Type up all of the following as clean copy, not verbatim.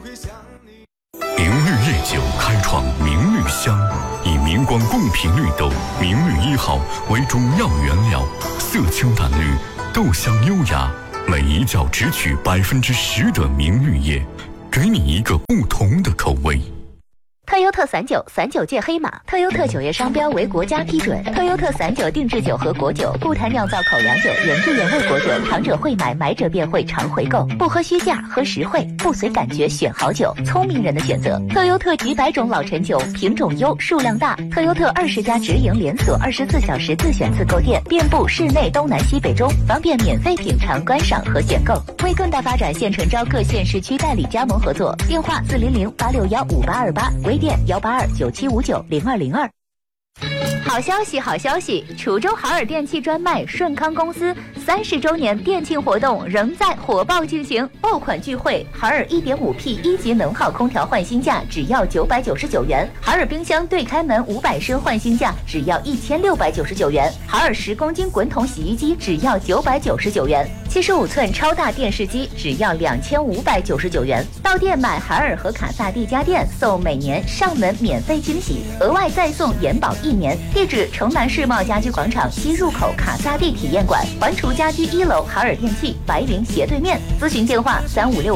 明绿夜酒开创明绿香，以明光贡品绿豆明绿1号为主要原料，色清淡绿，豆香优雅，每一窖只取10%的明绿叶，给你一个不同的口味。 特优特散酒，散酒界黑马。特优特酒业商标为国家批准。特优特散酒定制酒和果酒，固坛酿造口粮酒，原汁原味果酒，尝者会买，买者便会常回购。不喝虚价，喝实惠，不随感觉选好酒，聪明人的选择。特优特几百种老陈酒，品种优，数量大。特优特20家直营连锁，24小时自选自购店，遍布市内东南西北中，方便免费品尝、观赏和选购。为更大发展，现诚招各县市区代理加盟合作，电话400-861-5828，微店182-9759-0202。好消息，好消息！滁州海尔电器专卖顺康公司30周年店庆活动仍在火爆进行，爆款聚会，海尔 1.5P 1级能耗空调换新价只要999元，海尔冰箱对开门500升换新价只要1699元，海尔10公斤滚筒洗衣机只要999元，75寸超大电视机只要2599元。到店买海尔和卡萨帝家电，送每年上门免费清洗，额外再送延保1年。地址：城南世贸家居广场西入口卡萨帝体验馆，环滁家居1楼海尔电器白云斜对面。咨询电话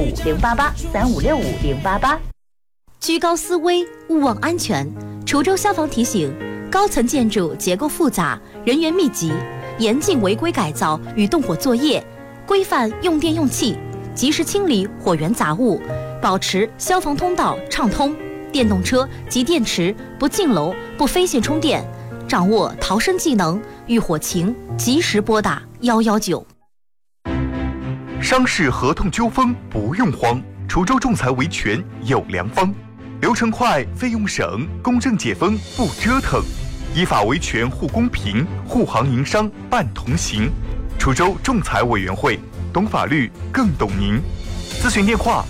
3565-088，3565-088。 居高思危，勿忘安全。滁州消防提醒：高层建筑结构复杂，人员密集，严禁违规改造与动火作业，规范用电用气，及时清理火源杂物，保持消防通道畅通。电动车及电池不进楼、不飞线充电，掌握逃生技能，遇火情及时拨打119。 商事合同纠纷不用慌，滁州仲裁维权有良方，流程快，费用省，公正解纷不折腾，依法维权护公平，护行营商办同行。滁州仲裁委员会，懂法律更懂您。咨询电话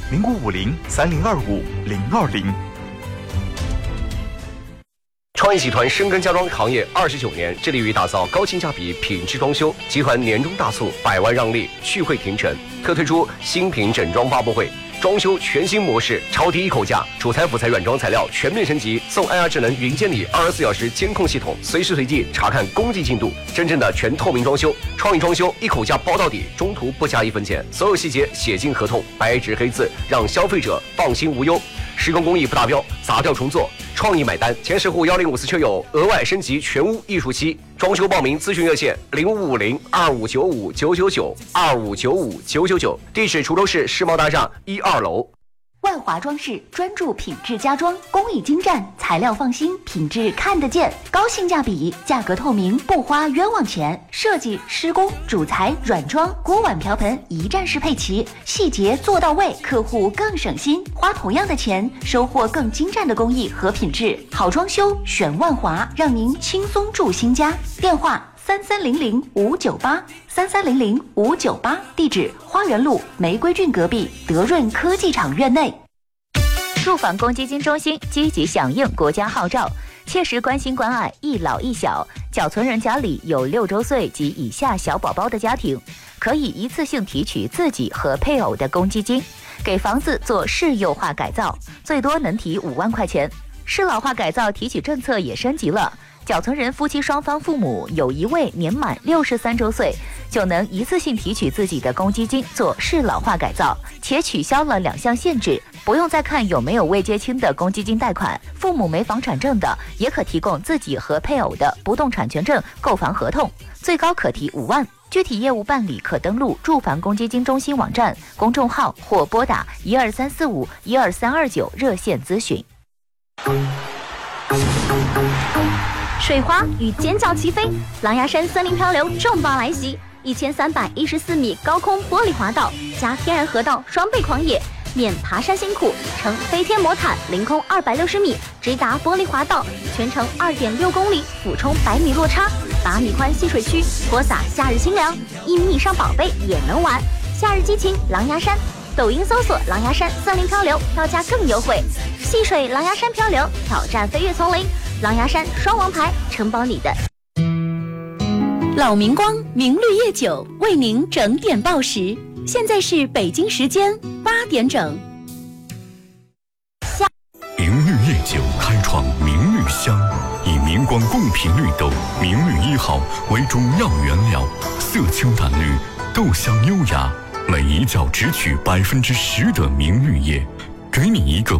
0550-3025-020。 创意集团深耕家装行业29年，致力于打造高性价比品质装修。集团年终大促，100万让利，续会停产，特推出新品整装发布会，装修全新模式，超低一口价，主材辅材软装材料全面升级，送 IR 智能云监理24小时监控系统，随时随地查看工地进度，真正的全透明装修。创意装修一口价包到底，中途不加1分钱，所有细节写进合同，白纸黑字，让消费者放心无忧。施工工艺不达标，砸掉重做，创意买单。前10户1054车友额外升级全屋艺术漆。装修报名咨询热线0550-2595-999，2595-999。地址：滁州市世贸大厦1、2楼。 万华装饰专注品质家装，工艺精湛，材料放心，品质看得见，高性价比，价格透明，不花冤枉钱。设计、施工、主材、软装、锅碗瓢盆一站式配齐，细节做到位，客户更省心，花同样的钱，收获更精湛的工艺和品质。好装修选万华，让您轻松住新家。电话3300-598，3300-598，地址：花园路玫瑰郡隔壁德润科技厂院内。住房公积金中心积极响应国家号召，切实关心关爱一老一小。缴存人家里有6周岁及以下小宝宝的家庭，可以一次性提取自己和配偶的公积金，给房子做市优化改造，最多能提5万块钱。市老化改造提取政策也升级了。缴存人夫妻双方父母有一位年满63周岁，就能一次性提取自己的公积金做适老化改造，且取消了2项限制，不用再看有没有未结清的公积金贷款，父母没房产证的也可提供自己和配偶的不动产权证、购房合同，最高可提5万。具体业务办理可登录住房公积金中心网站、公众号或拨打12345-12329热线咨询。 水花与尖叫齐飞，狼牙山森林漂流重磅来袭，1314米高空玻璃滑道加天然河道双倍狂野，免爬山辛苦，乘飞天魔毯凌空260米直达玻璃滑道，全程2.6公里，俯冲100米落差，8米宽戏水区，泼洒夏日清凉，1米以上宝贝也能玩，夏日激情狼牙山。抖音搜索狼牙山森林漂流，票价更优惠。戏水狼牙山漂流，挑战飞越丛林，狼牙山双王牌承包你的。老明光明绿夜酒为您整点报时，现在是北京时间8点整。 久开创明绿香，以明光贡品绿豆明绿1号为主要原料，色清淡绿，豆香优雅，每一角只取10%的明绿叶，给你一个